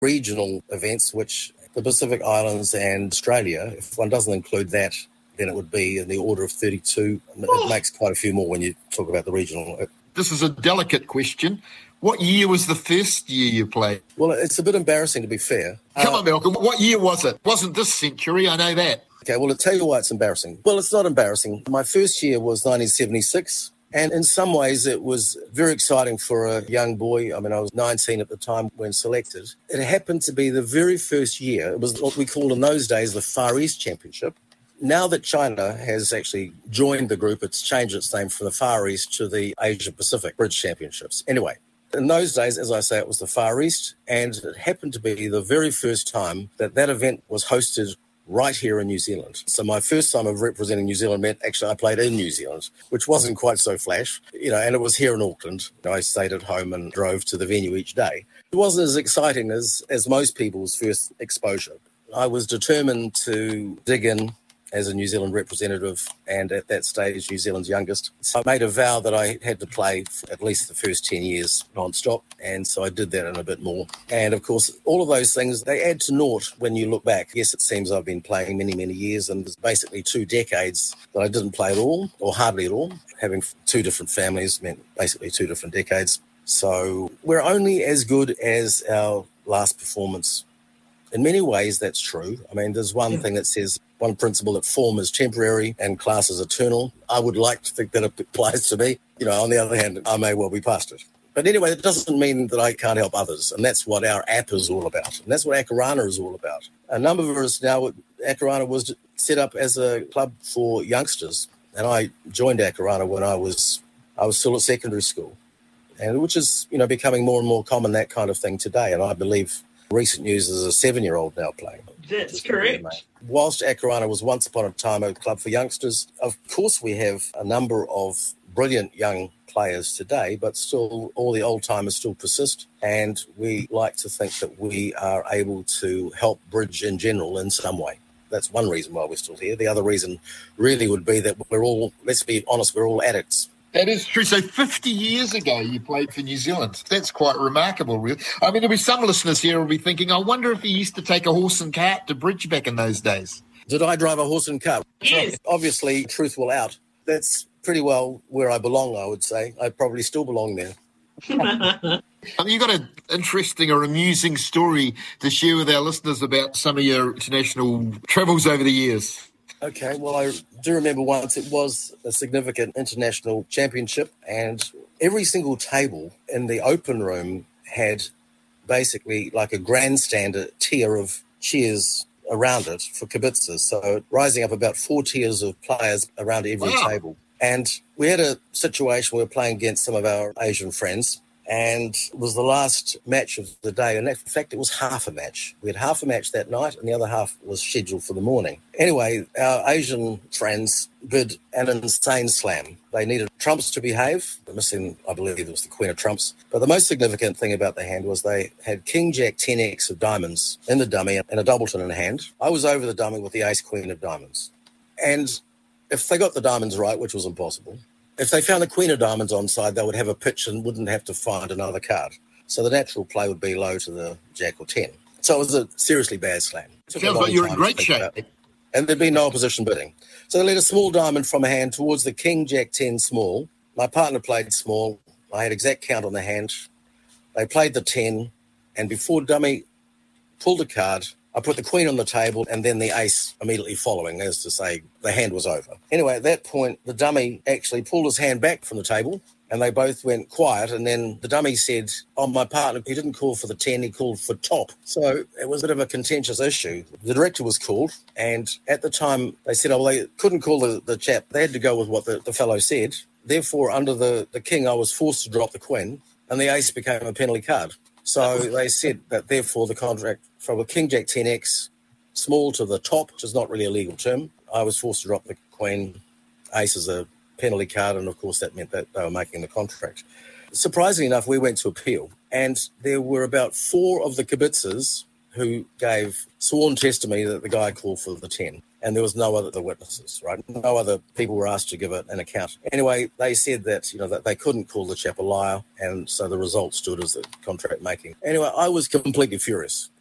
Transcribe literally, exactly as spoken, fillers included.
regional events, which the Pacific Islands and Australia, if one doesn't include that, then it would be in the order of thirty-two. It makes quite a few more when you talk about the regional. This is a delicate question. What year was the first year you played? Well, it's a bit embarrassing, to be fair. Come uh, on, Malcolm. What year was it? Wasn't this century, I know that. Okay, well, I'll tell you why it's embarrassing. Well, it's not embarrassing. My first year was nineteen seventy-six, and in some ways it was very exciting for a young boy. I mean, I was nineteen at the time when selected. It happened to be the very first year. It was what we called in those days the Far East Championship. Now that China has actually joined the group, it's changed its name from the Far East to the Asia Pacific Bridge Championships. Anyway, in those days, as I say, it was the Far East, and it happened to be the very first time that that event was hosted right here in New Zealand. So my first time of representing New Zealand meant actually I played in New Zealand, which wasn't quite so flash, you know, and it was here in Auckland. You know, I stayed at home and drove to the venue each day. It wasn't as exciting as, as most people's first exposure. I was determined to dig in as a New Zealand representative, and at that stage, New Zealand's youngest. So I made a vow that I had to play for at least the first ten years non-stop, and so I did that and a bit more. And of course, all of those things, they add to naught when you look back. Yes, it seems I've been playing many, many years, and there's basically two decades that I didn't play at all, or hardly at all. Having two different families meant basically two different decades. So we're only as good as our last performance. In many ways, that's true. I mean, there's one yeah. thing that says, one principle that form is temporary and class is eternal. I would like to think that it applies to me. You know, on the other hand, I may well be past it. But anyway, that doesn't mean that I can't help others. And that's what our app is all about. And that's what Akarana is all about. A number of us now, Akarana was set up as a club for youngsters. And I joined Akarana when I was, I was still at secondary school. And which is, you know, becoming more and more common, that kind of thing today. And I believe recent news is a seven-year-old now playing. That's correct. Whilst Akarana was once upon a time a club for youngsters, of course we have a number of brilliant young players today, but still all the old-timers still persist, and we like to think that we are able to help Bridge in general in some way. That's one reason why we're still here. The other reason really would be that we're all, let's be honest, we're all addicts. That is true. So fifty years ago, you played for New Zealand. That's quite remarkable, really. I mean, there'll be some listeners here who will be thinking, I wonder if he used to take a horse and cart to Bridge back in those days. Did I drive a horse and cart? Yes. Obviously, truth will out. That's pretty well where I belong, I would say. I probably still belong there. I mean, you've got an interesting or amusing story to share with our listeners about some of your international travels over the years. Okay, well, I do remember once it was a significant international championship, and every single table in the open room had basically like a grandstand, a tier of cheers around it for kibitzers. So rising up about four tiers of players around every wow. table. And we had a situation where we were playing against some of our Asian friends, and it was the last match of the day. And in fact, it was half a match. We had half a match that night, and the other half was scheduled for the morning. Anyway, our Asian friends bid an insane slam. They needed trumps to behave. They're missing, I believe it was the Queen of Trumps. But the most significant thing about the hand was they had King Jack ten X of diamonds in the dummy and a doubleton in hand. I was over the dummy with the Ace Queen of diamonds. And if they got the diamonds right, which was impossible, if they found the Queen of Diamonds onside, they would have a pitch and wouldn't have to find another card. So the natural play would be low to the Jack or ten. So it was a seriously bad slam. Sounds like you're in great shape. And there'd be no opposition bidding. So they let a small diamond from a hand towards the King Jack ten small. My partner played small. I had exact count on the hand. They played the ten, and before dummy pulled a card, I put the Queen on the table and then the ace immediately following, as to say the hand was over. Anyway, at that point, the dummy actually pulled his hand back from the table and they both went quiet. And then the dummy said, oh, my partner, he didn't call for the ten, he called for top. So it was a bit of a contentious issue. The director was called, and at the time they said, oh, well, they couldn't call the, the chap. They had to go with what the, the fellow said. Therefore, under the, the king, I was forced to drop the Queen, and the ace became a penalty card. So they said that, therefore, the contract from a King Jack ten X, small to the top, which is not really a legal term, I was forced to drop the Queen. Ace is a penalty card, and, of course, that meant that they were making the contract. Surprisingly enough, we went to appeal, and there were about four of the kibitzers who gave sworn testimony that the guy called for the ten. and there was no other witnesses, right? No other people were asked to give an account. Anyway, they said that, you know, that they couldn't call the chap a liar, and so the result stood as the contract making. Anyway, I was completely furious.